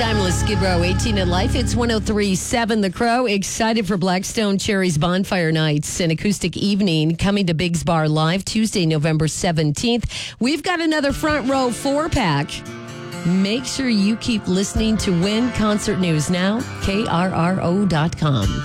Timeless Skid Row, 18 in Life. It's 103.7 The Crow. Excited for Blackstone Cherries Bonfire Nights, an acoustic evening coming to Biggs Bar Live Tuesday, November 17th. We've got another front row 4-pack. Make sure you keep listening to win concert news now, KRRO.com.